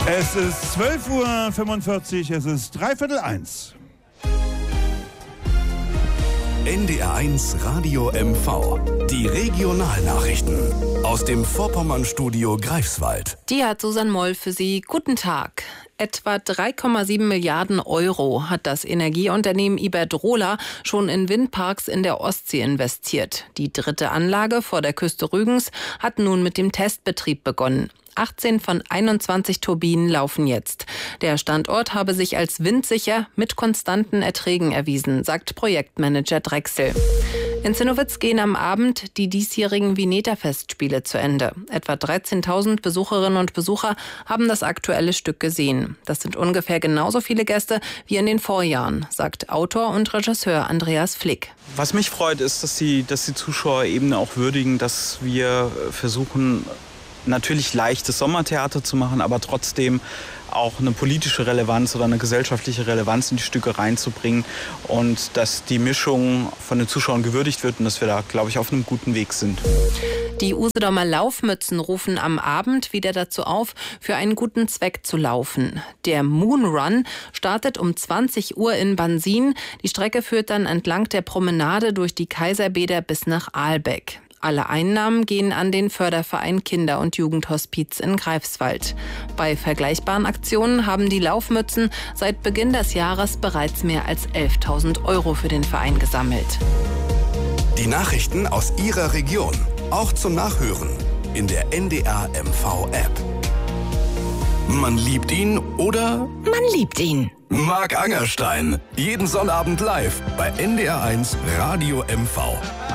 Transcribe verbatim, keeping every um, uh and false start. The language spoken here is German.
Es ist zwölf Uhr fünfundvierzig, es ist dreiviertel eins. N D R eins Radio M V. Die Regionalnachrichten aus dem Vorpommern-Studio Greifswald. Die hat Susanne Moll für Sie. Guten Tag. Etwa drei Komma sieben Milliarden Euro hat das Energieunternehmen Iberdrola schon in Windparks in der Ostsee investiert. Die dritte Anlage vor der Küste Rügens hat nun mit dem Testbetrieb begonnen. achtzehn von einundzwanzig Turbinen laufen jetzt. Der Standort habe sich als windsicher mit konstanten Erträgen erwiesen, sagt Projektmanager Drechsel. In Zinnowitz gehen am Abend die diesjährigen Vineta-Festspiele zu Ende. Etwa dreizehntausend Besucherinnen und Besucher haben das aktuelle Stück gesehen. Das sind ungefähr genauso viele Gäste wie in den Vorjahren, sagt Autor und Regisseur Andreas Flick. Was mich freut, ist, dass die, dass die Zuschauer eben auch würdigen, dass wir versuchen, natürlich leichtes Sommertheater zu machen, aber trotzdem auch eine politische Relevanz oder eine gesellschaftliche Relevanz in die Stücke reinzubringen und dass die Mischung von den Zuschauern gewürdigt wird und dass wir da, glaube ich, auf einem guten Weg sind. Die Usedomer Laufmützen rufen am Abend wieder dazu auf, für einen guten Zweck zu laufen. Der Moon Run startet um zwanzig Uhr in Bansin. Die Strecke führt dann entlang der Promenade durch die Kaiserbäder bis nach Ahlbeck. Alle Einnahmen gehen an den Förderverein Kinder- und Jugendhospiz in Greifswald. Bei vergleichbaren Aktionen haben die Laufmützen seit Beginn des Jahres bereits mehr als elftausend Euro für den Verein gesammelt. Die Nachrichten aus Ihrer Region, auch zum Nachhören in der N D R M V-App. Man liebt ihn oder Man liebt ihn. Marc Angerstein. Jeden Sonnabend live bei N D R eins Radio M V.